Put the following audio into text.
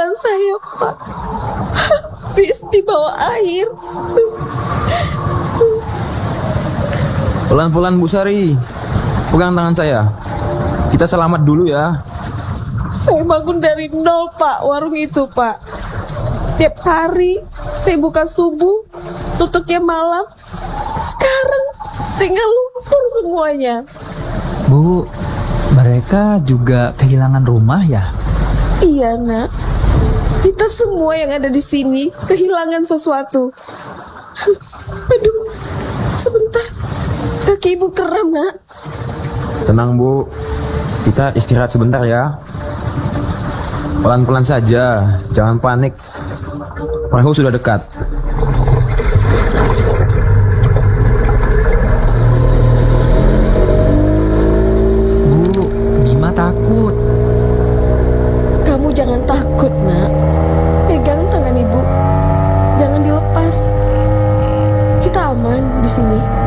tangan saya, Pak. Bis di bawah air. Pelan-pelan Bu Sari, pegang tangan saya. Kita selamat dulu ya. Saya bangun dari nol, Pak, warung itu, Pak. Tiap hari saya buka subuh, tutupnya malam. Sekarang tinggal lumpur semuanya. Bu, mereka juga kehilangan rumah ya? Iya, Nak. Kita semua yang ada di sini kehilangan sesuatu. Aduh, sebentar. Kaki Ibu kram, Nak. Tenang Bu, kita istirahat sebentar ya. Pelan-pelan saja, jangan panik. Perahu sudah dekat. Bu, Bima takut. Kamu jangan takut, Nak. Pegang tangan Ibu. Jangan dilepas. Kita aman di sini.